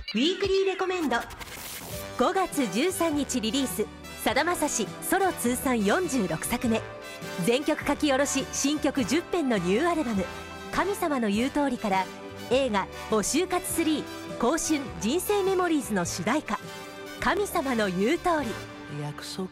ウィークリーレコメンド。5月13日リリース、さだまさしソロ通算46作目、全曲書き下ろし新曲10編のニューアルバム「神様の言う通り」から映画「募集活3香春人生メモリーズ」の主題歌「神様の言う通り」。 約束